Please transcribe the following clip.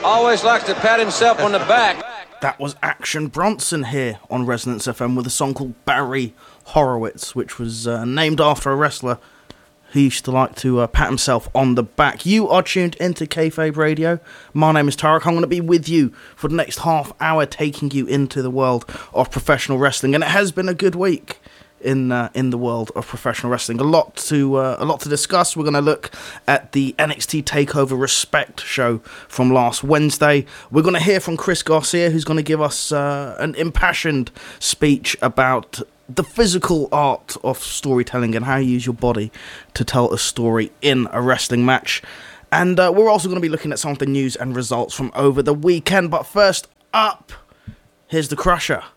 Always likes to pat himself on the back. That was Action Bronson here on Resonance FM with a song called Barry Horowitz, which was named after a wrestler who used to like to pat himself on the back. You are tuned into Kayfabe Radio. My name is Tarek. I'm going to be with you for the next half hour, taking you into the world of professional wrestling. And it has been a good week in the world of professional wrestling. A lot to discuss. We're going to look at the NXT TakeOver Respect show from last Wednesday. We're going to hear from Chris Garcia, who's going to give us an impassioned speech about the physical art of storytelling and how you use your body to tell a story in a wrestling match. And we're also going to be looking at some of the news and results from over the weekend. But first up, here's the Crusher.